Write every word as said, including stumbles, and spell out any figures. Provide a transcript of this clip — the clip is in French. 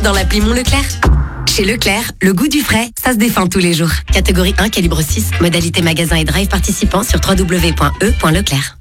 dans l'appli Mon Leclerc. Chez Leclerc, le goût du frais, ça se défend tous les jours. Catégorie un, calibre six, modalité magasin et drive participant sur w w w point e point leclerc.